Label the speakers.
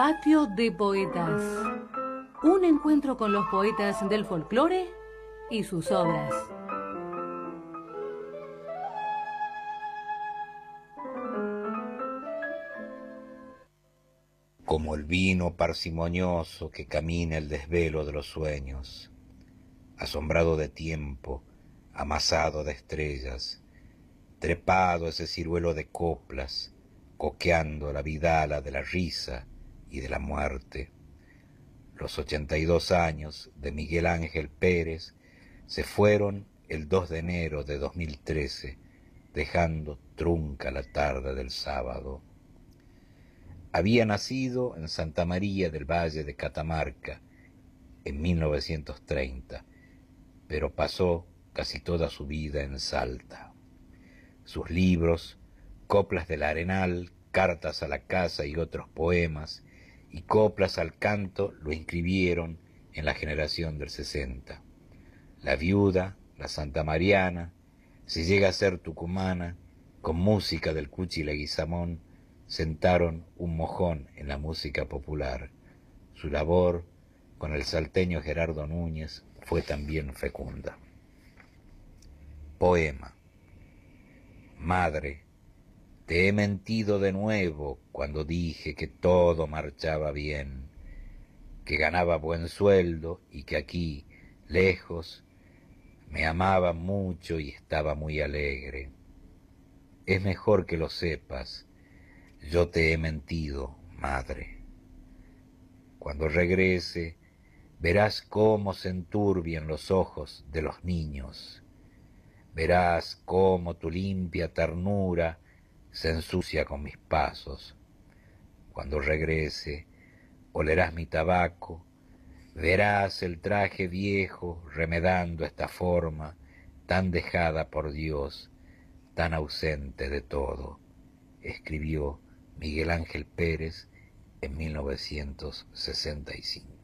Speaker 1: Patio de Poetas. Un encuentro con los poetas del folclore y sus obras.
Speaker 2: Como el vino parsimonioso que camina el desvelo de los sueños, asombrado de tiempo, amasado de estrellas, trepado ese ciruelo de coplas, coqueando la vidala de la risa y de la muerte. Los 82 años de Miguel Ángel Pérez se fueron el 2 de enero de 2013, dejando trunca la tarde del sábado. Había nacido en Santa María del Valle de Catamarca en 1930, pero pasó casi toda su vida en Salta. Sus libros, Coplas del Arenal, Cartas a la Casa y otros poemas, y Coplas al Canto lo inscribieron en la generación del 60. La Viuda, la Santa Mariana, Si llega a ser tucumana, con música del Cuchi Leguizamón, sentaron un mojón en la música popular. Su labor con el salteño Gerardo Núñez fue también fecunda. Poema. Madre, te he mentido de nuevo cuando dije que todo marchaba bien, que ganaba buen sueldo y que aquí, lejos, me amaba mucho y estaba muy alegre. Es mejor que lo sepas, yo te he mentido, madre. Cuando regrese, verás cómo se enturbian los ojos de los niños. Verás cómo tu limpia ternura se ensucia con mis pasos. Cuando regrese, olerás mi tabaco, verás el traje viejo remedando esta forma tan dejada por Dios, tan ausente de todo, escribió Miguel Ángel Pérez en 1965.